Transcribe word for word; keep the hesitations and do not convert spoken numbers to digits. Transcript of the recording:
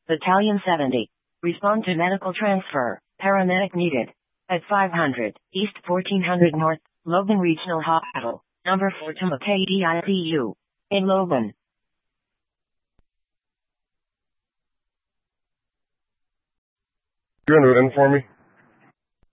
Battalion seventy. Respond to medical transfer. Paramedic needed. At five hundred, East fourteen hundred North, Logan Regional Hospital. Number four to McKay I C U. In Logan. You enter it in for me?